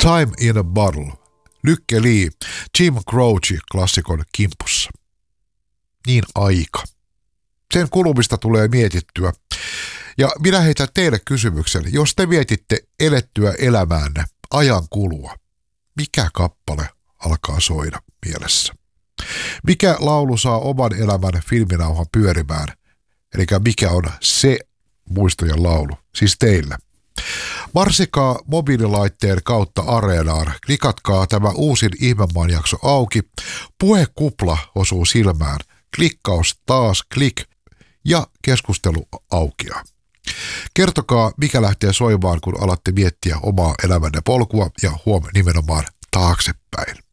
Time in a Bottle, Lykke Li, Jim Croce klassikon kimpussa. Niin aika. Sen kulumista tulee mietittyä. Ja minä heitän teille kysymyksen, jos te mietitte elettyä elämäänne ajan kulua, mikä kappale alkaa soida mielessä? Mikä laulu saa oman elämän filminauhan pyörimään? Eli mikä on se muistojen laulu, siis teille? Marssikaa mobiililaitteen kautta Areenaan, klikatkaa tämä uusin Ihmemaan jakso auki, puhekupla osuu silmään, klikkaus taas, klik ja keskustelu aukeaa. Kertokaa, mikä lähtee soimaan, kun alatte miettiä omaa elämänne polkua ja nimenomaan taaksepäin.